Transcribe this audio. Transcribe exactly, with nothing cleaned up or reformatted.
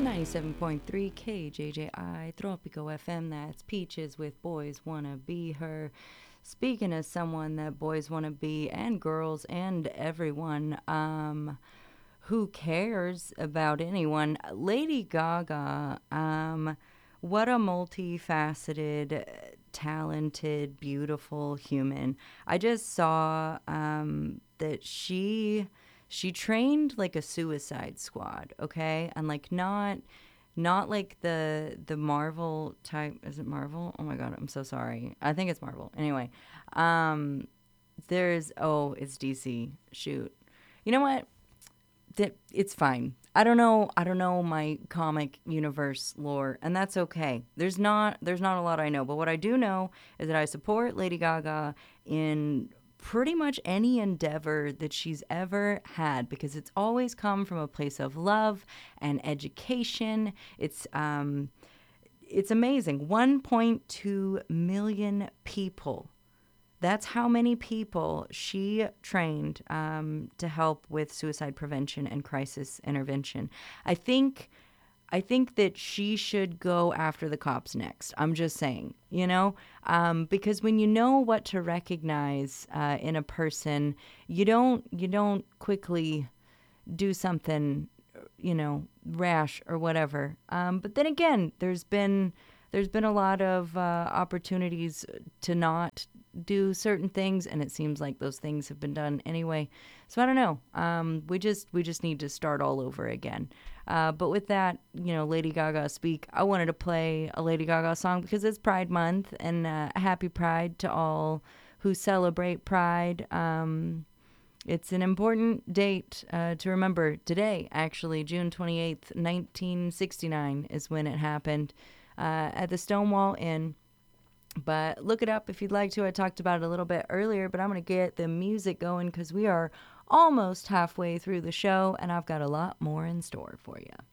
ninety-seven point three K J J I Tropico F M. That's Peaches with Boys Wanna Be Her. Speaking as someone that boys want to be, and girls, and everyone um, who cares about anyone, Lady Gaga, um, what a multifaceted, talented, beautiful human. I just saw um, that she she trained like a Suicide Squad, okay, and like not not like the the Marvel type. Is it Marvel? Oh my god, I'm so sorry. I think it's Marvel. Anyway, um, there's oh, it's D C. Shoot, you know what? That it's fine. I don't know. I don't know my comic universe lore, and that's okay. There's not there's not a lot I know, but what I do know is that I support Lady Gaga in pretty much any endeavor that she's ever had because it's always come from a place of love and education. It's um it's amazing. one point two million people, that's how many people she trained um, to help with suicide prevention and crisis intervention. I think I think that she should go after the cops next. I'm just saying, you know, um, because when you know what to recognize uh, in a person, you don't you don't quickly do something, you know, rash or whatever. Um, but then again, there's been there's been a lot of uh, opportunities to not do certain things, and it seems like those things have been done anyway. So I don't know. Um, we just we just need to start all over again. Uh, but with that, you know, Lady Gaga speak. I wanted to play a Lady Gaga song because it's Pride Month, and uh, happy Pride to all who celebrate Pride. Um, it's an important date uh, to remember. Today, actually, June twenty-eighth, nineteen sixty-nine is when it happened uh, at the Stonewall Inn. But look it up if you'd like to. I talked about it a little bit earlier, but I'm going to get the music going because we are almost halfway through the show, and I've got a lot more in store for you.